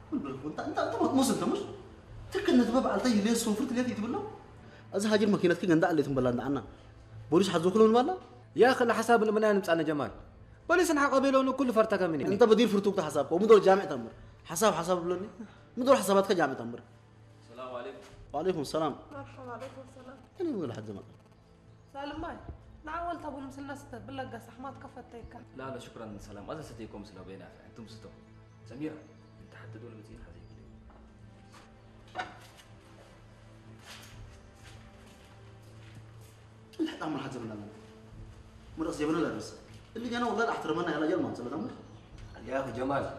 انت ما تموس مش تكن نتبع على طي ليه سوفرت ليه تقول اذا هاجر ماكينتك غندا اللي تنبلا عندنا بوليس حزو كلهم بالا يا اخي حساب لما نمص جمال بوليس نحق قبيلون كل فرتك مني انت بدير فرتوك حسابك ومدول جامع تمر حساب بلوني مدول حساباتك جامع تمر. السلام عليكم. وعليكم السلام. مرحبا. عليكم السلام. انا نقول لحد زمان سالم ماي نعول تابو مثل ناس بلقى صحمات كفتيك. لا شكرا سلام هذا ستيكم سلام بينا انتم ستو سميرة انت حتى دول متين حزين اللي حتى عمل حد زمان لنا مرة سيبنا لا بس اللي جانا والله احترمنا على جل ما نسال الامر يا اخي جمال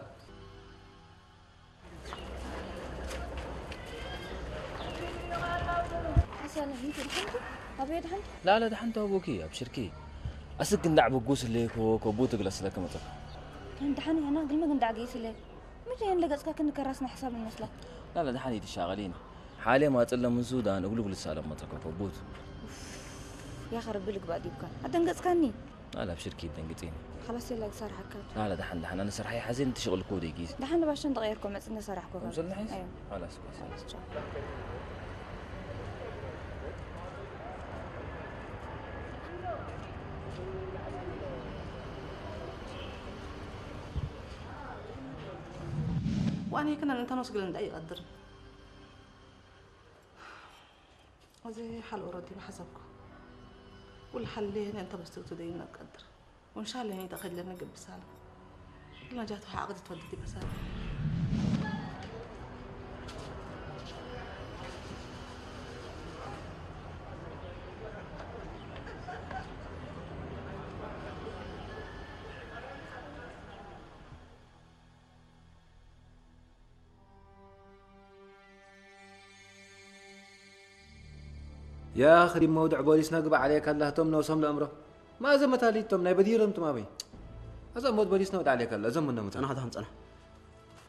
حسنا انت دحنتي ابي دحنت لا دحنت ابوكي ابشركي اسك ندعب الجوس اللي كوبوت جلس لك متى دحني انا قل ما قندع قيس لي متى ين لقصك كن كراسنا حساب المسله لا دحني تشغالين حاليا ما طلع من السودان اقول لك السلام متى كوبوت يا خرب لك بعد يبكى ادنقصكني لا بشركي دنقتيني خلاص يلا صار حكا لا دحن انا صراحه حزين تشغل كودي جيز دحن باش نغيركم عندنا صراحكم وصلنا حيس ايوه خلاص كويس وانا كنا انت نوصل عند اي قدر وزي حل اوريدي بحسبكم والحل ليه انت بس تدينا قدر وان شاء الله هي دخل لنا قبل سالم كلنا جات عقد تودي بسالم يا اخي موضع بوليس نقب عليك الله تم نوصم لامره ما زمت علي تم ناي بديرم تمامي هذا مود بوليس نود عليك الله زمنا متى انا هذا هنصنع